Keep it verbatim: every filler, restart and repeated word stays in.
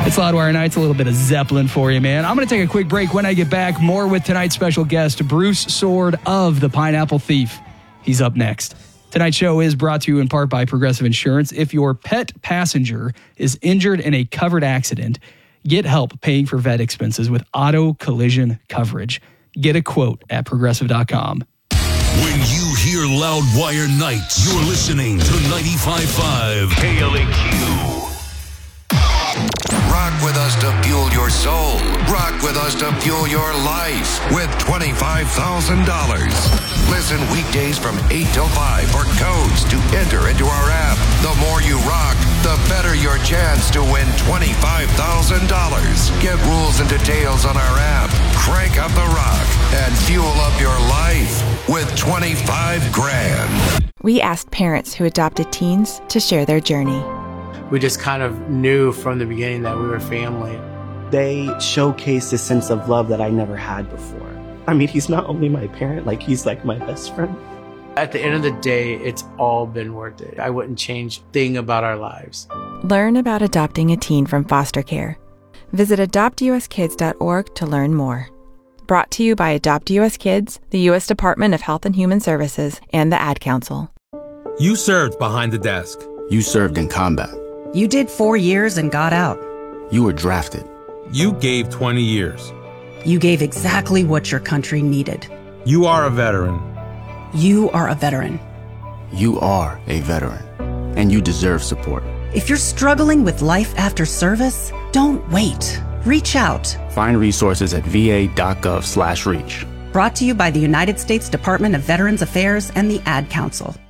It's Loudwire Nights, a little bit of Zeppelin for you, man. I'm going to take a quick break. When I get back, more with tonight's special guest, Bruce Sword of the Pineapple Thief. He's up next. Tonight's show is brought to you in part by Progressive Insurance. If your pet passenger is injured in a covered accident, get help paying for vet expenses with auto collision coverage. Get a quote at progressive dot com. When you hear Loudwire Nights, you're listening to ninety-five point five K L A Q. Rock with us to fuel your soul. Rock with us to fuel your life with twenty-five thousand dollars. Listen weekdays from eight till five for codes to enter into our app. The more you rock, the better your chance to win twenty-five thousand dollars. Get rules and details on our app. Crank up the rock and fuel up your life with twenty-five grand. We asked parents who adopted teens to share their journey. We just kind of knew from the beginning that we were family. They showcased a sense of love that I never had before. I mean, he's not only my parent, like he's like my best friend. At the end of the day, it's all been worth it. I wouldn't change a thing about our lives. Learn about adopting a teen from foster care. Visit adopt u s kids dot org to learn more. Brought to you by Adopt U S Kids, the U S Department of Health and Human Services, and the Ad Council. You served behind the desk. You served in combat. You did four years and got out. You were drafted. You gave twenty years. You gave exactly what your country needed. You are a veteran. You are a veteran. You are a veteran, and you deserve support. If you're struggling with life after service, don't wait. Reach out. Find resources at v a dot gov slash reach. Brought to you by the United States Department of Veterans Affairs and the Ad Council.